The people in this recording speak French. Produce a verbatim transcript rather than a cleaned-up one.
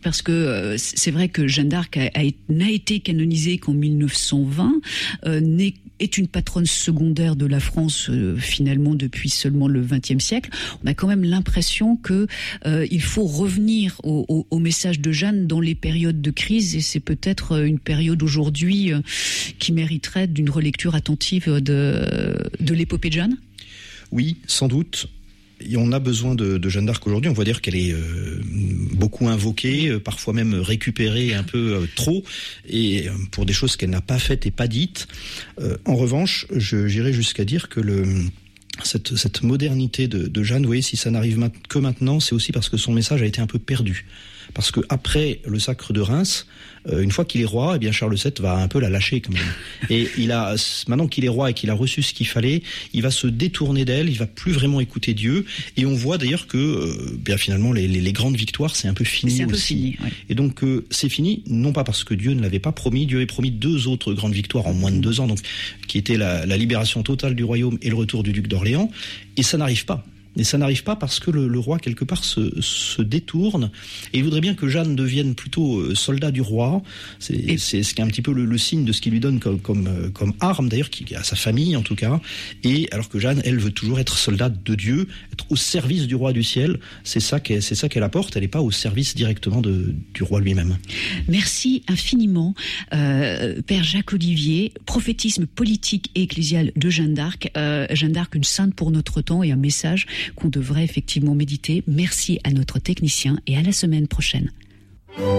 parce que euh, c'est vrai que Jeanne d'Arc a, a, n'a été canonisée qu'en mille neuf cent vingt, euh, n'est est une patronne secondaire de la France euh, finalement depuis seulement le vingtième siècle. On a quand même l'impression que euh, il faut revenir au, au, au message de Jeanne dans les périodes de crise, et c'est peut-être une période aujourd'hui euh, qui mériterait d'une relecture attentive de, de l'épopée de Jeanne. Oui, sans doute. Et on a besoin de, de Jeanne d'Arc aujourd'hui. On va dire qu'elle est euh, beaucoup invoquée, euh, parfois même récupérée un peu euh, trop, et euh, pour des choses qu'elle n'a pas faites et pas dites. Euh, en revanche, je, j'irais jusqu'à dire que le, cette, cette modernité de, de Jeanne, vous voyez, si ça n'arrive ma- que maintenant, c'est aussi parce que son message a été un peu perdu. Parce que après le sacre de Reims, euh, une fois qu'il est roi, eh bien Charles sept va un peu la lâcher quand même. Et il a, maintenant qu'il est roi et qu'il a reçu ce qu'il fallait, il va se détourner d'elle, il va plus vraiment écouter Dieu. Et on voit d'ailleurs que, euh, bien finalement, les, les, les grandes victoires, c'est un peu fini c'est un peu aussi. Fini, ouais. Et donc euh, c'est fini, non pas parce que Dieu ne l'avait pas promis. Dieu avait promis deux autres grandes victoires en moins de deux ans, donc qui étaient la, la libération totale du royaume et le retour du duc d'Orléans. Et ça n'arrive pas. Et ça n'arrive pas parce que le, le roi, quelque part, se, se détourne. Et il voudrait bien que Jeanne devienne plutôt soldat du roi. C'est, et... c'est ce qui est un petit peu le, le signe de ce qu'il lui donne comme, comme, comme arme, d'ailleurs, qui, à sa famille en tout cas. Et alors que Jeanne, elle, veut toujours être soldat de Dieu, être au service du roi du ciel. C'est ça qu'elle, c'est ça qu'elle apporte. Elle n'est pas au service directement de, du roi lui-même. Merci infiniment, euh, Père Jacques Olivier. Prophétisme politique et ecclésial de Jeanne d'Arc. Euh, Jeanne d'Arc, une sainte pour notre temps et un message qu'on devrait effectivement méditer. Merci à notre technicien et à la semaine prochaine.